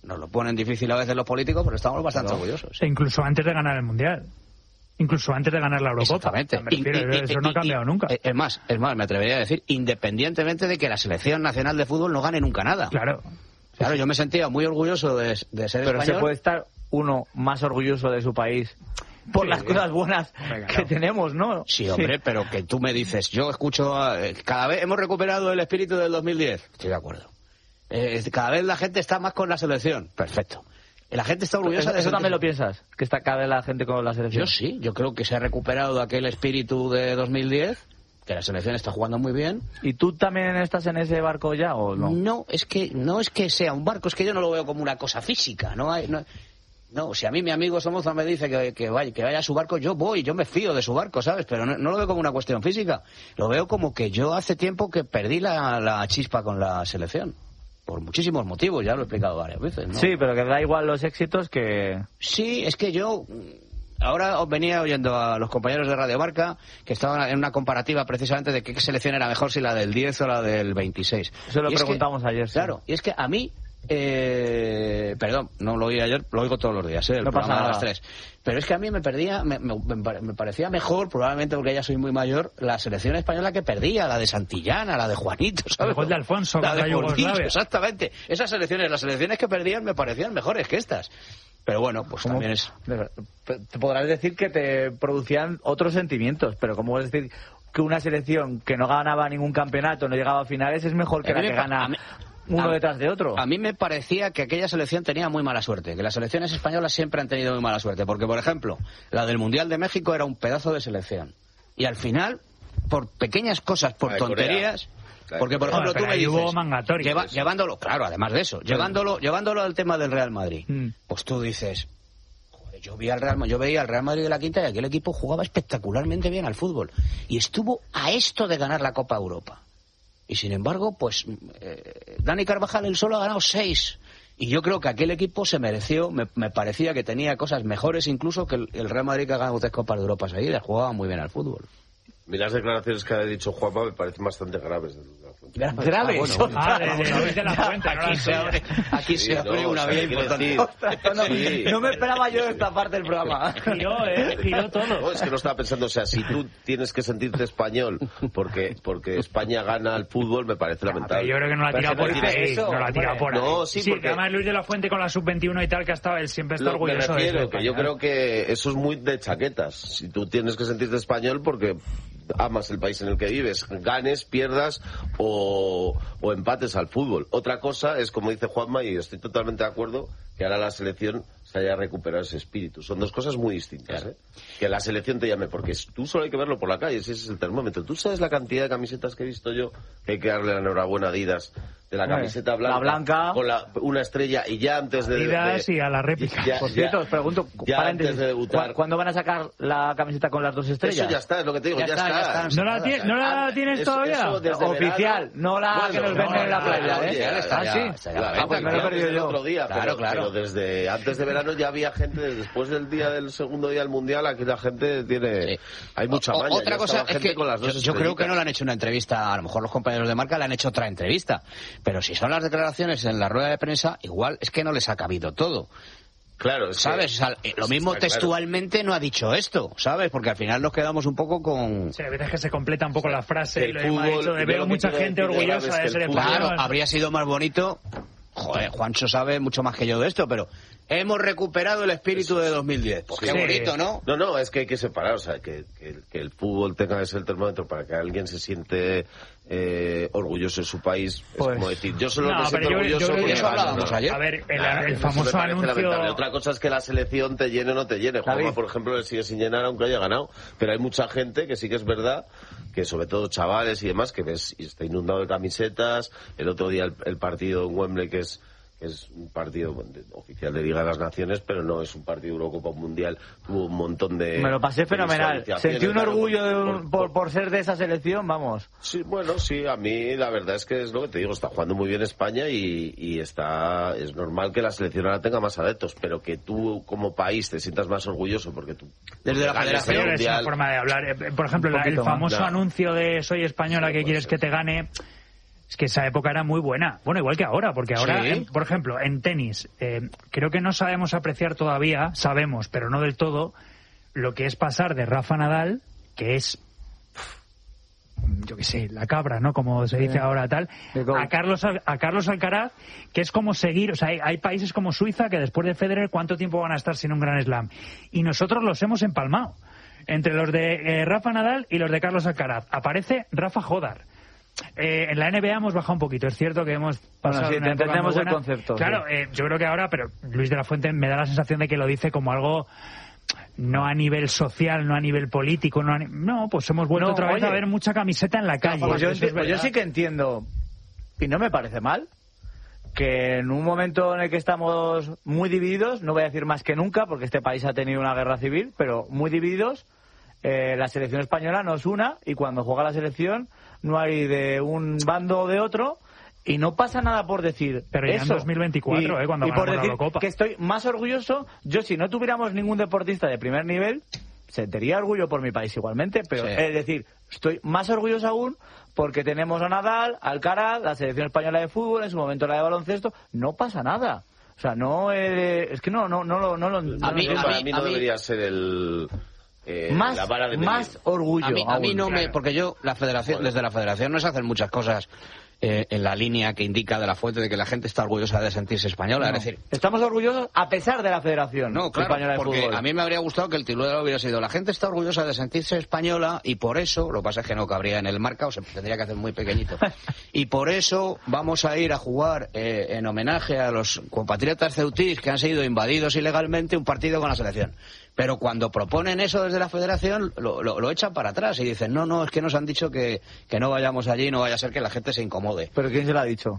Nos lo ponen difícil a veces los políticos, pero estamos bastante no. orgullosos. E incluso antes de ganar el Mundial. Incluso antes de ganar la Eurocopa. Exactamente. Refiero, y, y, eso no ha cambiado y, nunca. Es más, es más, me atrevería a decir, independientemente de que la Selección Nacional de Fútbol no gane nunca nada. Claro. Claro, yo me sentía muy orgulloso de, de ser pero español. Se puede estar uno más orgulloso de su país por sí, las cosas buenas venga, que no. tenemos, ¿no? Sí, hombre, sí. pero que tú me dices, yo escucho, eh, cada vez hemos recuperado el espíritu del dos mil diez. Estoy de acuerdo. Eh, cada vez la gente está más con la selección. Perfecto. La gente está orgullosa ¿Eso, de ¿Eso también lo piensas? ¿Que está cada vez la gente con la selección? Yo sí, yo creo que se ha recuperado aquel espíritu de dos mil diez, que la selección está jugando muy bien. ¿Y tú también estás en ese barco ya o no? No, es que no es que sea un barco, es que yo no lo veo como una cosa física. No hay, no, no si a mí mi amigo Somoza me dice que, que, vaya, que vaya a su barco, yo voy, yo me fío de su barco, ¿sabes? Pero no, no lo veo como una cuestión física. Lo veo como que yo hace tiempo que perdí la, la chispa con la selección. Por muchísimos motivos, ya lo he explicado varias veces, ¿no? Sí, pero que da igual los éxitos que... Sí, es que yo... Ahora os venía oyendo a los compañeros de Radio Marca que estaban en una comparativa precisamente de qué selección era mejor, si la del diez o la del veintiséis. Eso lo y preguntamos que, ayer. Sí. Claro, y es que a mí... Eh, perdón, no lo oí ayer, lo oigo todos los días, ¿eh? El no programa pasa de nada. las tres. Pero es que a mí me perdía, me, me, me parecía mejor, probablemente porque ya soy muy mayor, la selección española que perdía, la de Santillana, la de Juanito, ¿sabes? El de Alfonso, la de Yugoslavia. Exactamente. Esas selecciones, las selecciones que perdían me parecían mejores que estas. Pero bueno, pues ¿Cómo? también es... Te podrás decir que te producían otros sentimientos, pero ¿cómo es decir que una selección que no ganaba ningún campeonato, no llegaba a finales, es mejor que la que gana... uno a, detrás de otro? A mí me parecía que aquella selección tenía muy mala suerte, que las selecciones españolas siempre han tenido muy mala suerte, porque, por ejemplo, la del Mundial de México era un pedazo de selección. Y al final, por pequeñas cosas, por tonterías... Porque, por ejemplo, bueno, tú me dices... Lleva, pues. Llevándolo, claro, además de eso, sí. llevándolo llevándolo al tema del Real Madrid, mm. pues tú dices... Joder, yo, vi al Real, yo veía al Real Madrid de la Quinta y aquel equipo jugaba espectacularmente bien al fútbol. Y estuvo a esto de ganar la Copa Europa. Y sin embargo, pues eh, Dani Carvajal él solo ha ganado seis. Y yo creo que aquel equipo se mereció, me, me parecía que tenía cosas mejores incluso que el, el Real Madrid, que ha ganado tres Copas de Europa seguidas. Jugaba muy bien al fútbol. Mira, las declaraciones que ha dicho Juanma me parecen bastante graves. De la Fuente. ¿Graves? Ah, bueno, bueno. Ah, de, de, de la Fuente. Aquí no se abre, aquí sí, se abre no, una o sea, vía importante. No, sí. no me esperaba yo esta parte del programa. Giró, ¿eh? Giró todo. No, es que no estaba pensando, o sea, si tú tienes que sentirte español porque porque España gana al fútbol, me parece lamentable. Yo creo que no la ha tirado por ahí. No la ha tirado por ahí. No, sí, sí, porque... que además Luis de la Fuente con la sub veintiuno y tal, que ha estado, él siempre está Lo, orgulloso me refiero, de eso. Que yo creo que eso es muy de chaquetas. Si tú tienes que sentirte español porque amas el país en el que vives, ganes, pierdas o, o empates al fútbol. Otra cosa es, como dice Juanma, y estoy totalmente de acuerdo, que ahora la selección se haya recuperado ese espíritu. Son dos cosas muy distintas, ¿eh? Que la selección te llame, porque tú solo hay que verlo por la calle, ese es el termómetro. ¿Tú sabes la cantidad de camisetas que he visto yo? Que hay que darle la enhorabuena a Adidas, de la camiseta blanca, la blanca con la, una estrella, y ya antes de... Adidas de, y a la réplica. Ya, por cierto, ya, os pregunto, ya antes de debutar, ¿cuándo van a sacar la camiseta con las dos estrellas? Eso ya está, es lo que te digo, ya, ya está. está, ya está. ¿No la, ti ¿no la tienes eso, todavía? Eso desde oficial, verano. no la Bueno, que nos no, venden en la playa, oye, ¿eh? ya está, ¿Ah, ya, sí? ya, ya, Ah, pues me lo he perdido el yo. otro día, Claro, pero, claro. pero desde antes de verano ya había gente, después del día del segundo día del Mundial, aquí la gente tiene... Sí. Hay mucha maña. Otra cosa es que con las dos yo, yo creo que no le han hecho una entrevista, a lo mejor los compañeros de Marca le han hecho otra entrevista, pero si son las declaraciones en la rueda de prensa, igual es que no les ha cabido todo. Claro, es ¿sabes? Que, o sea, lo mismo textualmente claro. No ha dicho esto, ¿sabes? Porque al final nos quedamos un poco con... Sí, a veces que se completa un poco la frase y lo fútbol, ha dicho de veo mucha gente orgullosa de ser español. Claro, habría sido más bonito... Joder, Juancho sabe mucho más que yo de esto, pero hemos recuperado el espíritu de dos mil diez. Pues sí. Qué bonito, ¿no? No, no, es que hay que separar, o sea, que, que, que el fútbol tenga que ser el termómetro para que alguien se siente eh, orgulloso de su país. Pues, es como decir, yo solo no, me siento yo, orgulloso yo, yo, porque eso hablábamos ayer. A ver, el, claro, el famoso anuncio... Lamentable. Otra cosa es que la selección te llene o no te llene. Juanma, por ejemplo, le sigue sin llenar aunque haya ganado. Pero hay mucha gente que sí que es verdad, que sobre todo chavales y demás, que ves y está inundado de camisetas. El otro día el, el partido en Wembley, que es es un partido oficial de Liga de las Naciones, pero no es un partido de Eurocopa Mundial. Tuvo un montón de... Me lo pasé fenomenal. Sentí un orgullo de un, por, por, por ser de esa selección, vamos. Sí, bueno, sí, a mí la verdad es que es lo que te digo, está jugando muy bien España y, y está es normal que la selección ahora tenga más adeptos, pero que tú como país te sientas más orgulloso porque tú... Desde la Federación es una forma de hablar. Por ejemplo, la, el famoso no. anuncio de soy española, sí, que quieres ser. Que te gane... Es que esa época era muy buena. Bueno, igual que ahora, porque ahora, Sí. en- por ejemplo, en tenis, eh, creo que no sabemos apreciar todavía, sabemos, pero no del todo, lo que es pasar de Rafa Nadal, que es, yo qué sé, la cabra, ¿no? Como se dice Sí. ahora tal, a Carlos, Al- a Carlos Alcaraz, que es como seguir, o sea, hay, hay países como Suiza que después de Federer, ¿cuánto tiempo van a estar sin un Grand Slam? Y nosotros los hemos empalmado. Entre los de eh, Rafa Nadal y los de Carlos Alcaraz. Aparece Rafa Jodar. Eh, en la N B A hemos bajado un poquito, es cierto que hemos pasado sí, una época entendemos muy el buena. concepto, Claro, sí. eh, yo creo que ahora, pero Luis de la Fuente me da la sensación de que lo dice como algo no a nivel social, no a nivel político, no, a ni- no pues hemos vuelto No, otra vez oye. a ver mucha camiseta en la calle. Pues yo, Eso es enti- pues yo verdad. sí que entiendo, y no me parece mal, que en un momento en el que estamos muy divididos, no voy a decir más que nunca, porque este país ha tenido una guerra civil, pero muy divididos, eh, la selección española nos una, y cuando juega la selección no hay de un bando o de otro, y no pasa nada por decir Pero ya en eso. dos mil veinticuatro, y, eh, cuando y por ganamos la decir Eurocopa. que estoy más orgulloso. Yo, si no tuviéramos ningún deportista de primer nivel, sentiría orgullo por mi país igualmente, pero Sí. es decir, estoy más orgulloso aún porque tenemos a Nadal, Alcaraz, la selección española de fútbol, en su momento la de baloncesto, no pasa nada. O sea, no eh, es que no no no lo no, lo- no A lo mí- entiendo. para mí- mí a no mí- debería ser el... eh, más la vara de medir. más orgullo A mí, a mí aún. no me... Claro. Porque yo, la federación, desde la federación no se hacen muchas cosas eh, en la línea que indica de la Fuente de que la gente está orgullosa de sentirse española. No. Es decir, Estamos orgullosos a pesar de la Federación no, claro, Española de porque Fútbol. a mí me habría gustado que el titular hubiera sido la gente está orgullosa de sentirse española y por eso, lo que pasa es que no cabría en el marca o se tendría que hacer muy pequeñito, y por eso vamos a ir a jugar eh, en homenaje a los compatriotas ceutís que han sido invadidos ilegalmente un partido con la selección. Pero cuando proponen eso desde la federación, lo, lo, lo echan para atrás y dicen, no, no, es que nos han dicho que, que no vayamos allí, no vaya a ser que la gente se incomode. ¿Pero quién se lo ha dicho?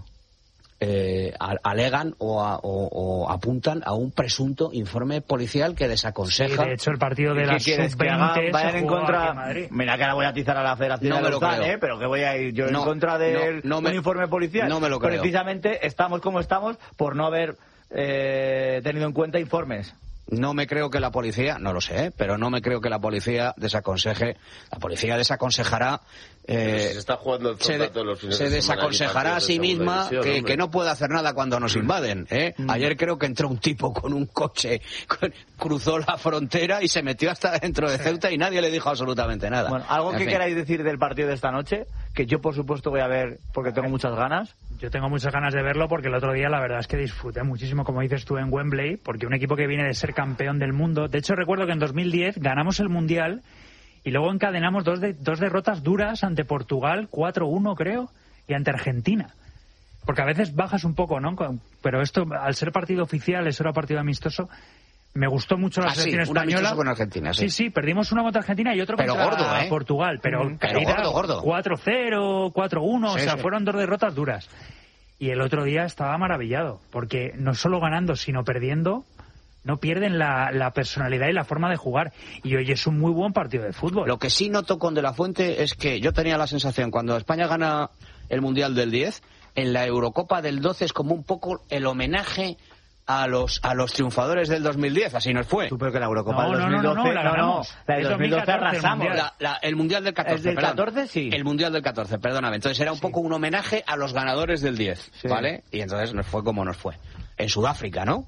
Eh, a- alegan o, a- o- o apuntan a un presunto informe policial que Sí, desaconseja. de hecho, el partido de ¿Qué la quieres? sub Que hagan- veinte vayan se en jugó aquí contra. en Madrid. Mira que ahora voy a atizar a la Federación No de me lo Lausanne, creo. ¿eh? Pero que voy a ir yo No, en contra de no, no me- un informe policial. no me lo creo. Precisamente estamos como estamos por no haber eh, tenido en cuenta informes. No me creo que la policía, no lo sé, ¿eh? pero no me creo que la policía desaconseje. La policía desaconsejará. Pero eh, si se está jugando el se, Fronda de- todos los fines se de semana y desaconsejará a partidos de sí segunda misma división, que, hombre. que no puede hacer nada cuando nos invaden. ¿eh? Mm. Ayer creo que entró un tipo con un coche, con- cruzó la frontera y se metió hasta dentro de Ceuta y nadie le dijo absolutamente nada. Bueno, algo En que fin. queráis decir del partido de esta noche, que yo por supuesto voy a ver porque tengo muchas ganas. Yo tengo muchas ganas de verlo porque el otro día la verdad es que disfruté muchísimo, como dices tú, en Wembley, porque un equipo que viene de ser campeón del mundo. De hecho, recuerdo que en dos mil diez ganamos el Mundial y luego encadenamos dos, de, dos derrotas duras ante Portugal, cuatro uno creo, y ante Argentina. Porque a veces bajas un poco, ¿no? Con- Pero esto, al ser partido oficial, eso era partido amistoso. Me gustó mucho la Ah, sí, selección un amistoso española. con Argentina, sí. sí, sí, perdimos uno contra Argentina y otro Pero contra gordo, ¿eh? Portugal. Pero, Mm, pero calidad, gordo, gordo. cuatro cero, cuatro uno, Sí, o sea, sí. fueron dos derrotas duras. Y el otro día estaba maravillado, porque no solo ganando, sino perdiendo, no pierden la, la personalidad y la forma de jugar. Y hoy es un muy buen partido de fútbol. Lo que sí noto con De La Fuente es que yo tenía la sensación, cuando España gana el Mundial del diez, en la Eurocopa del doce es como un poco el homenaje a los a los triunfadores del dos mil diez, así nos fue. Tú, pero que la Eurocopa No, del no, no, dos mil doce, no, la ganamos. la del Es dos mil doce dos mil catorce el arrasamos. Mundial. La- la- el Mundial del catorce, ¿El del perdón. catorce? Sí. El Mundial del catorce, perdóname. Entonces era un poco un homenaje a los ganadores del diez, Sí. ¿vale? Y entonces nos fue como nos fue. En Sudáfrica, ¿no?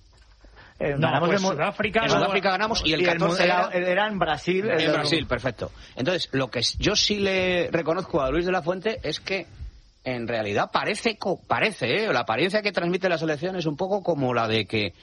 Eh, No, ganamos pues el Mu- Sudáfrica, En luego- Sudáfrica ganamos y el y catorce era, era... era en Brasil. el En del- Brasil, perfecto. Entonces, lo que yo sí le reconozco a Luis de la Fuente es que en realidad parece, co- parece, ¿eh? La apariencia que transmite la selección es un poco como la de que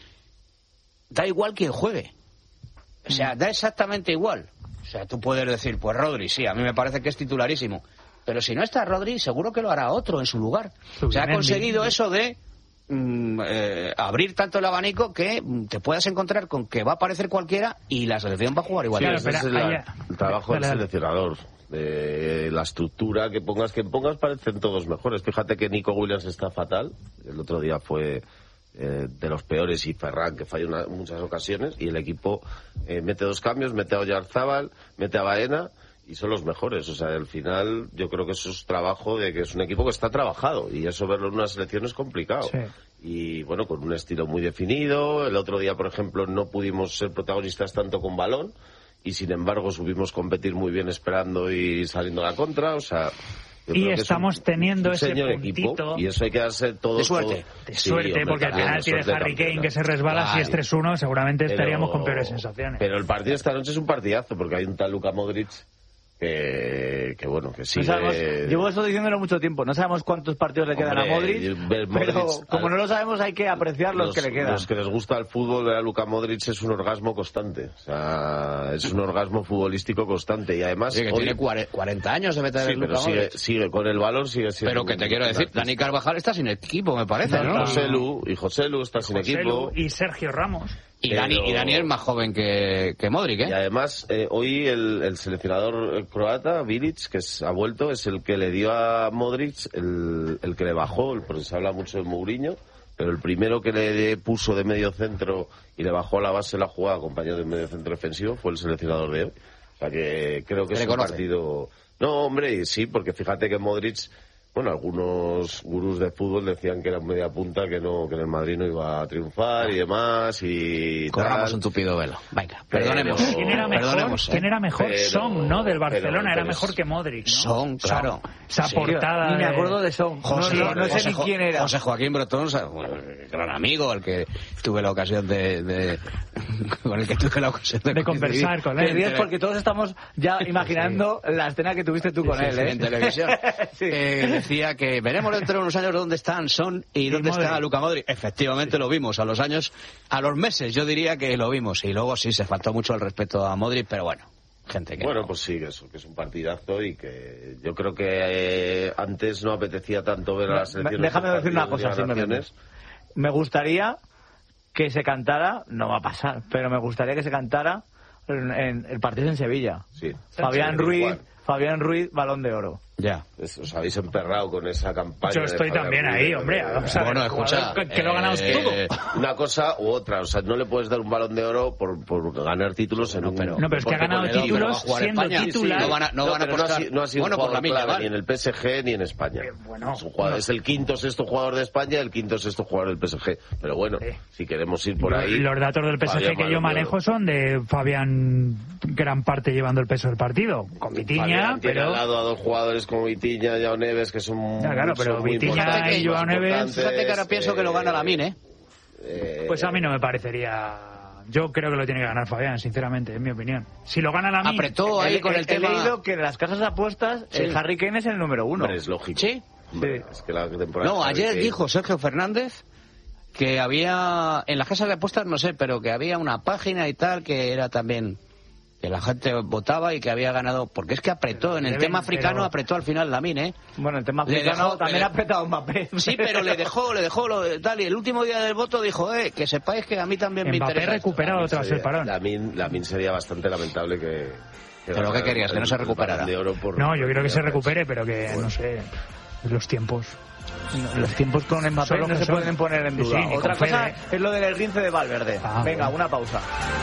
da igual quien juegue. O sea, da exactamente igual. O sea, tú puedes decir, pues Rodri, sí, a mí me parece que es titularísimo. Pero si no está Rodri, seguro que lo hará otro en su lugar. Se ha Subimendi. conseguido eso de mm, eh, abrir tanto el abanico que mm, te puedas encontrar con que va a aparecer cualquiera y la selección va a jugar igual. Sí, Claro, ese pero es la- allá- el trabajo del Dale, dale. seleccionador. De la estructura que pongas, que pongas parecen todos mejores. Fíjate que Nico Williams está fatal. El otro día fue eh, de los peores y Ferran, que falló una- muchas ocasiones. Y el equipo eh, mete dos cambios, mete a Oyarzábal, mete a Baena y son los mejores. O sea, al final yo creo que eso es trabajo de que es un equipo que está trabajado y eso verlo en una selección es complicado. Sí. Y bueno, con un estilo muy definido. El otro día, por ejemplo, no pudimos ser protagonistas tanto con balón y sin embargo supimos competir muy bien esperando y saliendo a la contra. O sea, Yo y estamos un, teniendo un ese puntito equipo, y eso hay que darse todo de suerte, todo, de suerte, sí, hombre, porque al final tiene Harry Kane también, que se resbala. Ay, si es tres uno seguramente pero, estaríamos con peores sensaciones. Pero el partido esta noche es un partidazo porque hay un tal Luka Modric que, que bueno, que sigue... No sabemos, llevo eso diciéndolo mucho tiempo, no sabemos cuántos partidos le quedan Hombre, a Modric, Modric, pero como al, no lo sabemos hay que apreciar los, los que le quedan. Los que les gusta el fútbol, ver a Luka Modric es un orgasmo constante, o sea, es un orgasmo futbolístico constante y además... Sí, que hoy, tiene cuarenta años de meter sí, el Luka pero sigue, Modric. sigue con el balón, sigue siendo... Pero que te quiero decir, Dani Carvajal está sin equipo, me parece, ¿no? ¿no? José Lu, y José Lu está sin José equipo. Lu y Sergio Ramos. Y, pero... Dani, y Dani es más joven que, que Modric, ¿eh? Y además, eh, hoy el, el seleccionador croata, Bilic, que es, ha vuelto, es el que le dio a Modric, el, el que le bajó, porque se habla mucho de Mourinho, pero el primero que le puso de medio centro y le bajó a la base la jugada, acompañado de medio centro defensivo, fue el seleccionador de hoy. O sea que creo que es un conoce? partido... No, hombre, sí, porque fíjate que Modric... Bueno, algunos gurús de fútbol decían que era media punta, que no, que en el Madrid no iba a triunfar y demás y corramos tal. un tupido velo. Venga, perdonemos. Pero... ¿Quién era mejor? Perdonemos, ¿eh? ¿Quién era mejor? Pero... Son, ¿no? Del Barcelona pero, pero era es... mejor que Modric, ¿no? Son, claro. Esa sí. portada. Ni me acuerdo de Son. José, no, no, no sé José, ni quién era. José Joaquín Brotón, gran amigo, al que tuve la ocasión de, de con el que tuve la ocasión de, de conversar con él. Es porque todos estamos ya imaginando sí. la escena que tuviste tú con sí, él, sí, ¿eh? En televisión. sí. eh, decía que veremos dentro de unos años dónde están Son y dónde Modric. está Luka Modric. Efectivamente sí. lo vimos a los años, a los meses, yo diría que lo vimos. Y luego sí, se faltó mucho el respeto a Modric, pero bueno. Gente que bueno, no. pues sí, que es, que es un partidazo y que yo creo que eh, antes no apetecía tanto ver a las selecciones. Déjame decir una cosa, si me metes. Me gustaría que se cantara, no va a pasar, pero me gustaría que se cantara en, en el partido en Sevilla. Sí. Fabián sí, Ruiz, igual. Fabián Ruiz, Balón de Oro. Ya. Es, os habéis emperrado con esa campaña. Yo estoy también Ruiz, ahí, hombre. O sea, bueno, escucha. Que, que lo ganamos eh, todo. Una cosa u otra. O sea, no le puedes dar un Balón de Oro por, por ganar títulos en no, un... pero, no, pero es que ha ganado títulos siendo España. titular. Sí, no van a, no no, van a no, ha, no ha sido bueno, un jugador por la milla, clave, ¿vale? ni en el P S G ni en España. Eh, bueno, es, un jugador, no. es el quinto sexto jugador de España, el quinto sexto jugador del P S G. Pero bueno, eh. si queremos ir por ahí... Los datos del P S G Fabián que yo manejo son de Fabián, gran parte llevando el peso del partido. Con Vitinha, Fabián pero... tiene al lado a dos jugadores como Vitinha y Joao Neves, que son... Ya, claro, pero Vitinha y Joao Neves... Fíjate que ahora pienso eh, que lo gana Lamine, ¿eh? ¿eh? Pues a mí no me parecería... Yo creo que lo tiene que ganar Fabián, sinceramente, en mi opinión. Si lo gana Lamine... Apretó ahí el, con el, el tema... He leído que de las casas de apuestas, sí. el Harry Kane es el número uno. Hombre, es lógico. ¿Sí? Hombre, es que la temporada no, ayer Kane... dijo Sergio Fernández que había... En las casas de apuestas, no sé, pero que había una página y tal que era también... que la gente votaba y que había ganado, porque es que apretó, en el Deben, tema africano pero... apretó al final Lamine, ¿eh? Bueno, el tema africano dejó, también le... ha apretado Mbappé. Sí, pero le dejó, le dejó lo de tal, y el último día del voto dijo, eh, que sepáis que a mí también Mbappé me interesa. Mbappé recuperado tras el parón. Lamine, Lamine sería bastante lamentable que... que ¿Pero qué querías? ¿Que no se recuperara? Por, no, yo quiero que se recupere, pero que, bueno. no sé, los tiempos... No, los tiempos con Mbappé no se son. pueden poner en duda. Sí, Otra cosa es lo del esguince de Valverde. Ah, Venga, bueno. una pausa.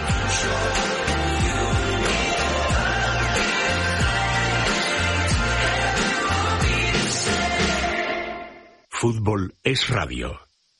Fútbol es radio.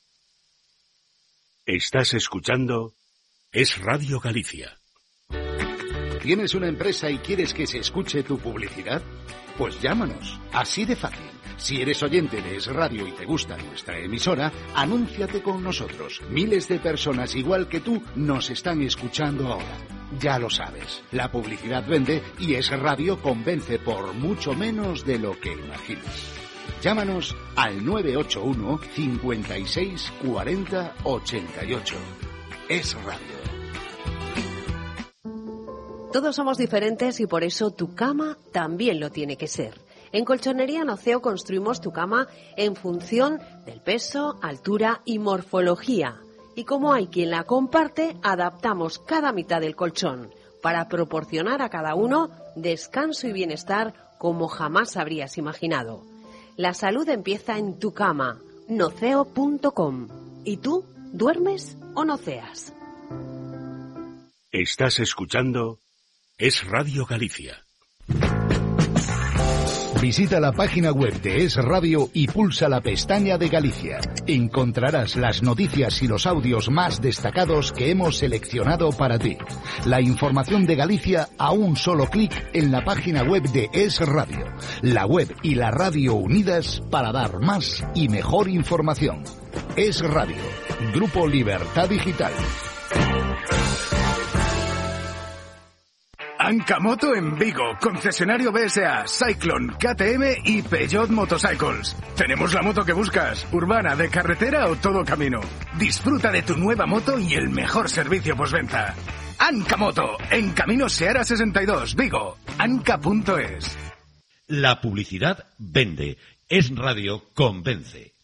Estás escuchando Es Radio Galicia. ¿Tienes una empresa y quieres que se escuche tu publicidad? Pues llámanos, así de fácil. Si eres oyente de Es Radio y te gusta nuestra emisora, anúnciate con nosotros. Miles de personas igual que tú nos están escuchando ahora. Ya lo sabes, la publicidad vende y Es Radio convence por mucho menos de lo que imaginas. Llámanos al nueve ocho uno, cincuenta y seis, cuarenta, ochenta y ocho. Es Radio. Todos somos diferentes y por eso tu cama también lo tiene que ser. En Colchonería Noceo construimos tu cama en función del peso, altura y morfología. Y como hay quien la comparte, adaptamos cada mitad del colchón para proporcionar a cada uno descanso y bienestar como jamás habrías imaginado. La salud empieza en tu cama, noceo punto com. ¿Y tú, duermes o noceas? Estás escuchando Es Radio Galicia. Visita la página web de Es Radio y pulsa la pestaña de Galicia. Encontrarás las noticias y los audios más destacados que hemos seleccionado para ti. La información de Galicia a un solo clic en la página web de Es Radio. La web y la radio unidas para dar más y mejor información. Es Radio. Grupo Libertad Digital. Ancamoto en Vigo, concesionario B S A, Cyclone, K T M y Peugeot Motorcycles. Tenemos la moto que buscas, urbana, de carretera o todo camino. Disfruta de tu nueva moto y el mejor servicio postventa. Ancamoto, en Camino Seara sesenta y dos, Vigo, anca punto es. La publicidad vende. Es Radio convence.